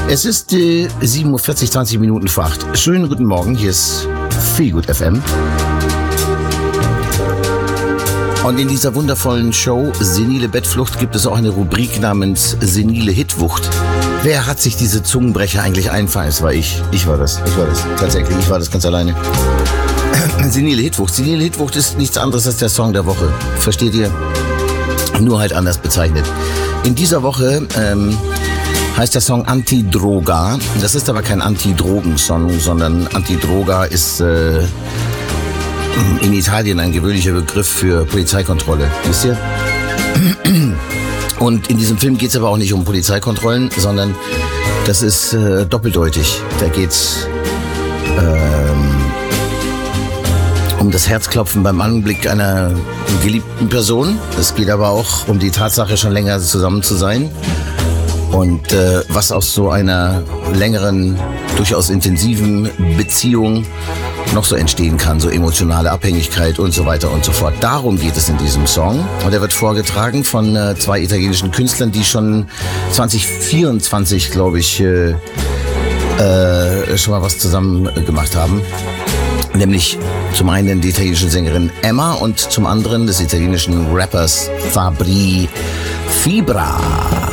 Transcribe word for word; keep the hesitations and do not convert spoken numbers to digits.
Es ist äh, sieben Uhr vierzig, zwanzig Minuten vor acht. Schönen guten Morgen, hier ist Feelgood F M. Und in dieser wundervollen Show Senile Bettflucht gibt es auch eine Rubrik namens Senile Hitwucht. Wer hat sich diese Zungenbrecher eigentlich einfallen? Es war ich. Ich war das. Ich war das. Tatsächlich, ich war das ganz alleine. Senile Hitwucht. Senile Hitwucht ist nichts anderes als der Song der Woche. Versteht ihr? Nur halt anders bezeichnet. In dieser Woche ähm, heißt der Song Antidroga. Das ist aber kein Anti-Drogen-Song, sondern Antidroga ist äh, in Italien ein gewöhnlicher Begriff für Polizeikontrolle. Wisst ihr? Und in diesem Film geht es aber auch nicht um Polizeikontrollen, sondern das ist äh, doppeldeutig. Da geht's ähm, um das Herzklopfen beim Anblick einer geliebten Person. Es geht aber auch um die Tatsache, schon länger zusammen zu sein. Und äh, was aus so einer längeren, durchaus intensiven Beziehung noch so entstehen kann, so emotionale Abhängigkeit und so weiter und so fort. Darum geht es in diesem Song. Und er wird vorgetragen von äh, zwei italienischen Künstlern, die schon zwanzig vierundzwanzig, glaube ich, äh, äh, schon mal was zusammen äh, gemacht haben. Nämlich zum einen die italienische Sängerin Emma und zum anderen des italienischen Rappers Fabri Fibra.